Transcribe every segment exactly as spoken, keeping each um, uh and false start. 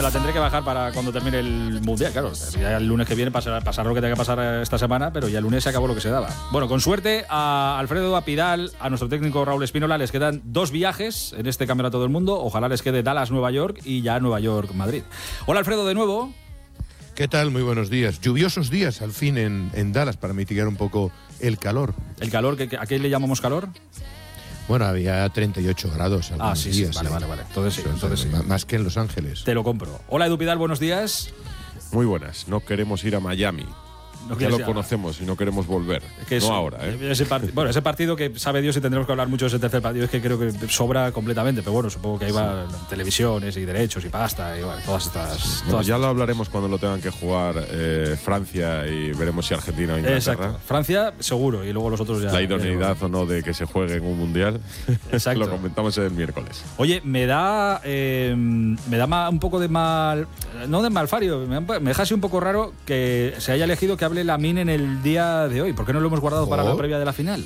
La tendré que bajar para cuando termine el Mundial, claro. Ya el lunes que viene pasará, pasará lo que tenga que pasar esta semana, pero ya el lunes se acabó lo que se daba. Bueno, con suerte a Alfredo, a Pidal, a nuestro técnico Raúl Espínola les quedan dos viajes en este Campeonato del Mundo. Ojalá les quede Dallas, Nueva York y ya Nueva York, Madrid. Hola Alfredo, de nuevo. ¿Qué tal? Muy buenos días. Lluviosos días al fin en, en Dallas para mitigar un poco el calor. ¿El calor? ¿A qué le llamamos calor? Bueno, había treinta y ocho grados. Ah, sí, días, sí, vale, ¿eh? vale, vale. Entonces sí, entonces sí. Más que en Los Ángeles. Te lo compro. Hola Edu Pidal, buenos días. Muy buenas. No queremos ir a Miami. No ya lo conocemos y no queremos volver. Que no es, ahora, ¿eh? Ese part- bueno, ese partido que sabe Dios si tendremos que hablar mucho de ese tercer partido, es que creo que sobra completamente, pero bueno, supongo que ahí va sí. televisiones y derechos y pasta y bueno, todas estas... Bueno, todas ya estas. lo hablaremos cuando lo tengan que jugar eh, Francia y veremos si Argentina o Inglaterra. Exacto. Francia, seguro, y luego los otros ya... La idoneidad ya o no de que se juegue en un mundial. Exacto. Lo comentamos el miércoles. Oye, me da eh, me da ma, un poco de mal... No de malfario, me, me deja así un poco raro que se haya elegido que hable Lamine en el día de hoy. ¿Por qué no lo hemos guardado oh. para la previa de la final?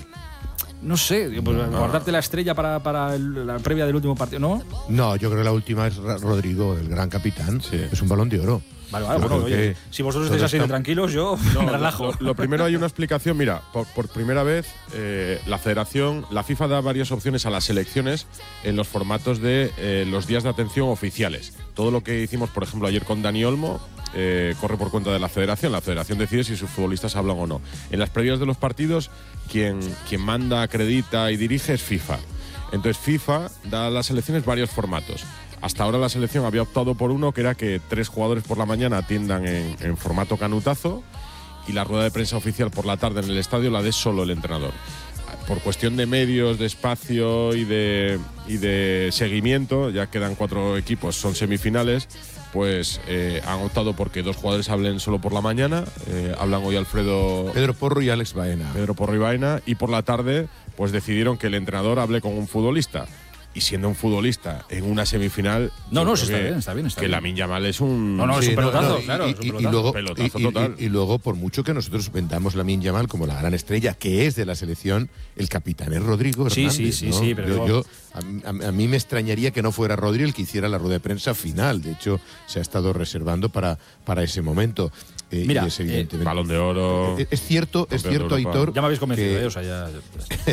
No sé, pues no, guardarte no. la estrella para, para el, la previa del último partido, ¿no? No, yo creo que la última es Rodrigo, el gran capitán. Sí. Es un Balón de Oro. Vale, vale, bueno, oye, si vosotros estáis así de tranquilos, yo no, me relajo. Lo, lo primero, hay una explicación. Mira, por, por primera vez eh, la federación, la FIFA da varias opciones a las selecciones en los formatos de eh, los días de atención oficiales. Todo lo que hicimos, por ejemplo, ayer con Dani Olmo, eh, corre por cuenta de la federación. La federación decide si sus futbolistas hablan o no. En las previas de los partidos, quien, quien manda, acredita y dirige es FIFA. Entonces FIFA da a las selecciones varios formatos. Hasta ahora la selección había optado por uno, que era que tres jugadores por la mañana atiendan en, en formato canutazo y la rueda de prensa oficial por la tarde en el estadio la dé solo el entrenador. Por cuestión de medios, de espacio y de, y de seguimiento, ya quedan cuatro equipos, son semifinales, pues eh, han optado porque dos jugadores hablen solo por la mañana. Eh, hablan hoy Alfredo... Pedro Porro y Alex Baena. Pedro Porro y Baena. Y por la tarde, pues decidieron que el entrenador hable con un futbolista. Y siendo un futbolista en una semifinal, no, no, está bien, está bien, está que bien. Lamine Yamal es un, no, no, es sí, un pelotazo, no, no, claro, y, es un y, pelotazo. y luego, pelotazo y, total. Y, y, y luego, por mucho que nosotros vendamos Lamine Yamal como la gran estrella que es de la selección, el capitán es Rodrigo Hernández. Sí, sí, sí, ¿no? sí, pero yo, yo a, a, a mí me extrañaría que no fuera Rodri el que hiciera la rueda de prensa final. De hecho, se ha estado reservando para, para ese momento. Eh, Mira, y es evidentemente, eh, Balón de Oro. Es, es cierto, es cierto, Aitor. Ya me habéis convencido, que, eh, o sea, ya.